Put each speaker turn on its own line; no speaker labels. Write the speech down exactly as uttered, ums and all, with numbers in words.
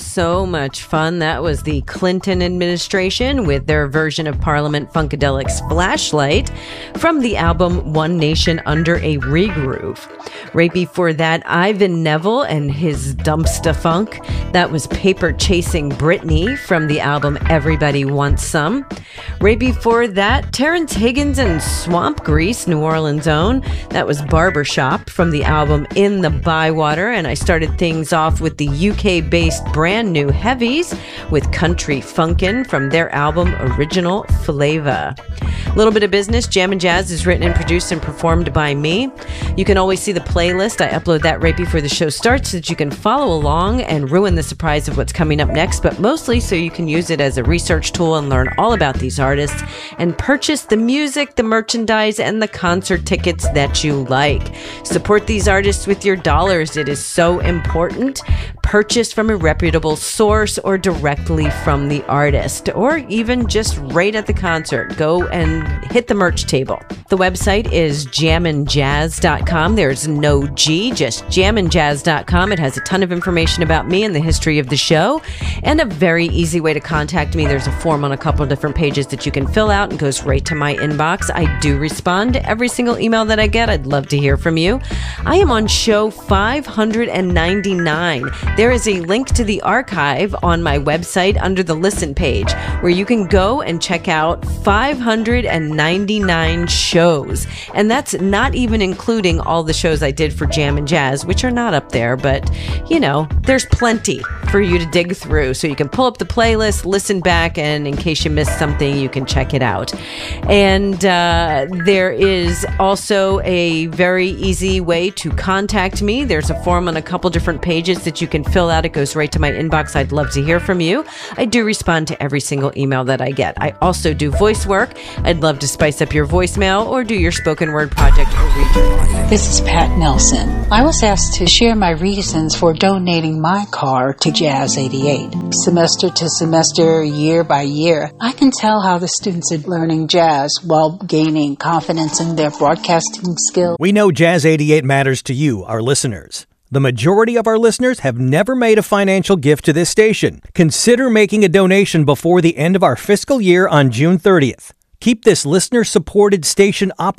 so much fun. That was the Clinton administration with their version of Parliament Funkadelic's Flashlight from the album One Nation Under a Regroove. Right before that, Ivan Neville and his Dumpsta Funk. That was Paper Chasing Britney from the album Everybody Wants Some. Right before that, Terrence Higgins and Swamp Grease, New Orleans' own. That was Barbershop from the album In the Bywater. And I started things off with the U K-based Brand New Heavies with Country Funkin' from their album Original Flava. A little bit of business. Jam and Jazz is written and produced and performed by me. You can always see the playlist. I upload that right before the show starts so that you can follow along and ruin the surprise of what's coming up next, but mostly so you can use it as a research tool and learn all about these artists and purchase the music, the merchandise, and the concert tickets that you like. Support these artists with your dollars. It is so important. Purchase from a reputable source or directly from the artist, or even just right at the concert. Go and hit the merch table. The website is jammin jazz dot com. There's no G, just jammin jazz dot com. It has a ton of information about me and the history of the show, and a very easy way to contact me. There's a form on a couple of different pages that you can fill out and goes right to my inbox. I do respond to every single email that I get. I'd love to hear from you. I am on show five hundred ninety-nine. There is a link to the archive on my website under the listen page where you can go and check out five hundred ninety-nine shows. And that's not even including all the shows I did for Jam and Jazz, which are not up there, but you know, there's plenty for you to dig through. So you can pull up the playlist, listen back, and in case you missed something, you can check it out. And uh, there is also a very easy way to contact me. There's a form on a couple different pages that you can fill out. It goes right to my inbox. I'd love to hear from you. I do respond to every single email that I get. I also do voice work. I'd love to spice up your voicemail or do your spoken word project or read your audio.
This is Pat Nelson. I was asked to share my reasons for donating my car to Jazz eighty-eight. Semester to semester, year by year, I can tell how the students are learning jazz while gaining confidence in their broadcasting skills.
We know Jazz eighty-eight matters to you, our listeners. The majority of our listeners have never made a financial gift to this station. Consider making a donation before the end of our fiscal year on June thirtieth. Keep this listener-supported station operating